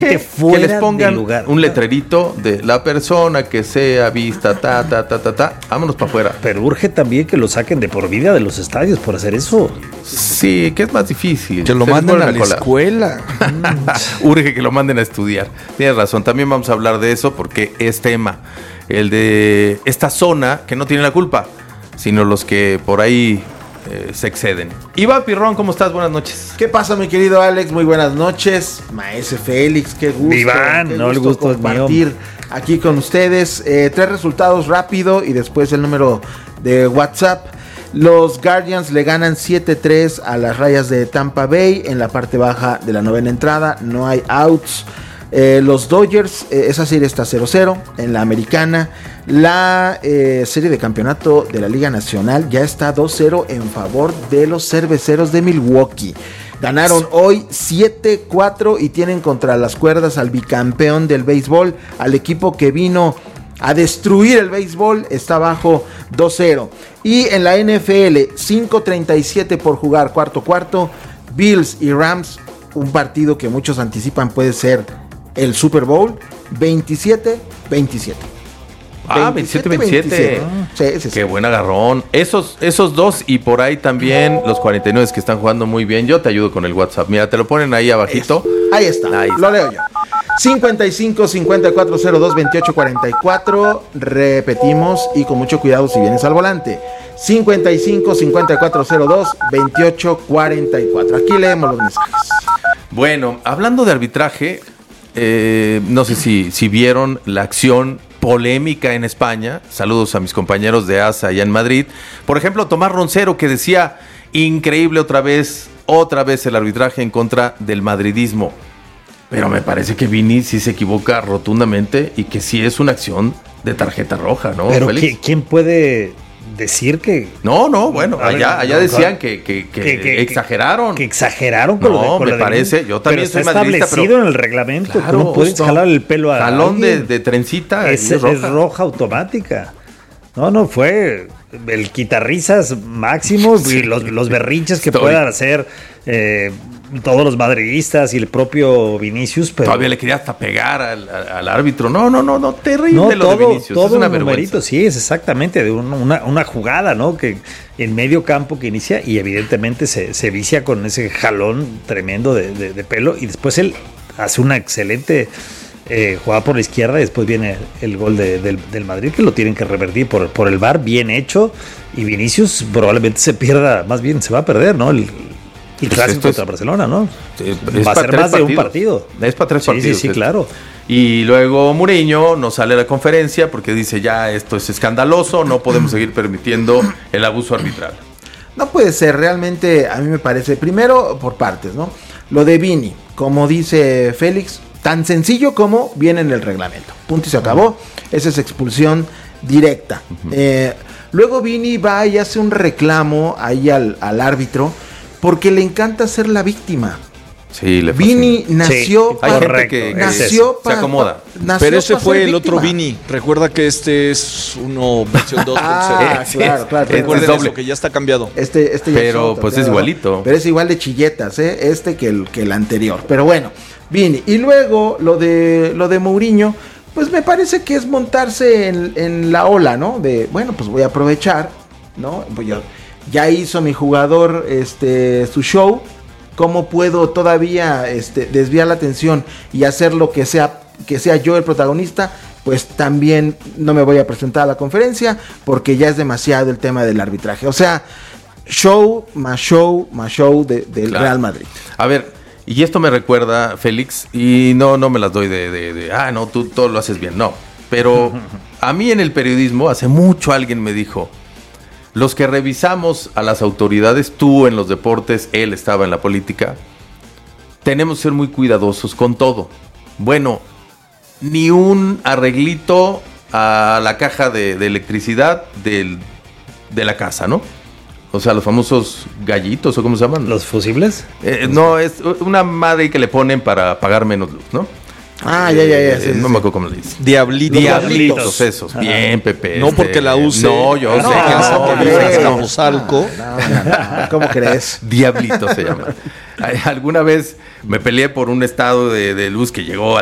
Que les pongan un letrerito de la persona que sea vista, vámonos para afuera. Pero urge también que lo saquen de por vida de los estadios por hacer eso. Sí, que es más difícil. Que lo manden a la escuela. Urge que lo manden a estudiar. Tienes razón, también vamos a hablar de eso porque es tema. El de esta zona que no tiene la culpa, sino los que por ahí se exceden. Iván Pirrón, ¿cómo estás? Buenas noches. ¿Qué pasa, mi querido Alex? Muy buenas noches. Maese Félix, qué gusto. Iván, qué no, el gusto compartir es mío. Aquí con ustedes. 3 resultados rápido y después el número de WhatsApp. Los Guardians le ganan 7-3 a las Rayas de Tampa Bay en la parte baja de la novena entrada. No hay outs. Los Dodgers, esa serie está 0-0 en la americana. La serie de campeonato de la Liga Nacional ya está 2-0 en favor de los Cerveceros de Milwaukee. Ganaron hoy 7-4 y tienen contra las cuerdas al bicampeón del béisbol, al equipo que vino a destruir el béisbol. Está abajo 2-0. Y en la NFL, 5:37 por jugar, cuarto. Bills y Rams, un partido que muchos anticipan puede ser el Super Bowl. 27-27. 27-27. Sí. Qué buen agarrón. Esos dos y por ahí también los 49 que están jugando muy bien. Yo te ayudo con el WhatsApp. Mira, te lo ponen ahí abajito. Ahí está. Lo leo yo. 55-5402-2844. Repetimos y con mucho cuidado si vienes al volante. 55-5402-2844. Aquí leemos los mensajes. Bueno, hablando de arbitraje, no sé si vieron la acción polémica en España. Saludos a mis compañeros de ASA allá en Madrid. Por ejemplo, Tomás Roncero, que decía, increíble otra vez el arbitraje en contra del madridismo. Pero me parece que Vini sí se equivoca rotundamente y que sí es una acción de tarjeta roja, ¿no? Pero ¿quién puede decir que...? No, bueno, allá decían que exageraron. Que exageraron con lo de... me parece, yo también soy madridista, pero... está establecido en el reglamento, claro, no puedes jalar el pelo a jalón de trencita. Es roja automática. No, fue el quitarrisas máximo y los berrinches que puedan hacer todos los madridistas y el propio Vinicius. Pero todavía le quería hasta pegar al árbitro. No, terrible lo de Vinicius. Todo es una un vergüenza. Numerito, sí, es exactamente de una jugada, ¿no? Que en medio campo que inicia y evidentemente se vicia con ese jalón tremendo de pelo y después él hace una excelente jugada por la izquierda y después viene el gol del Madrid que lo tienen que revertir por el VAR, bien hecho, y Vinicius probablemente se pierda, más bien se va a perder, ¿no? El clásico contra Barcelona, ¿no? Va a ser más de un partido. Es para 3 partidos. Sí, claro. Y luego Mourinho nos sale a la conferencia porque dice ya esto es escandaloso, no podemos seguir permitiendo el abuso arbitral. No puede ser, realmente a mí me parece, primero por partes, ¿no? Lo de Vini, como dice Félix, tan sencillo como viene en el reglamento. Punto y se acabó. Esa es expulsión directa. Luego Vini va y hace un reclamo ahí al árbitro porque le encanta ser la víctima. Sí, le Vini nació para... Hay gente que se acomoda. Pero ese fue el otro Vini. Recuerda que este es uno versión 2.0. Claro. Recuerden eso, que ya está cambiado. Este ya pero pues es igualito. Pero es igual de chilletas, que el anterior. Pero bueno, Vini. Y luego lo de Mourinho, pues me parece que es montarse en la ola, ¿no? De, bueno, pues voy a aprovechar, ¿no? Pues ya hizo mi jugador su show. ¿Cómo puedo todavía desviar la atención y hacer lo que sea yo el protagonista? Pues también no me voy a presentar a la conferencia porque ya es demasiado el tema del arbitraje. O sea, show del claro. Real Madrid. A ver, y esto me recuerda, Félix, y no me las doy no, tú todo lo haces bien, no. Pero a mí en el periodismo, hace mucho alguien me dijo, los que revisamos a las autoridades, tú en los deportes, él estaba en la política, tenemos que ser muy cuidadosos con todo. Bueno, ni un arreglito a la caja de electricidad de la casa, ¿no? O sea, los famosos gallitos, ¿o cómo se llaman? ¿Los fusibles? No, es una madre que le ponen para pagar menos luz, ¿no? Ya. Sí, no me acuerdo cómo le dicen. Diablitos. Esos. Bien, Pepe. No porque la use. No, yo sé que no, no. vive en Azcapotzalco. No. ¿Cómo crees? Diablitos se llama. Alguna vez me peleé por un estado de luz que llegó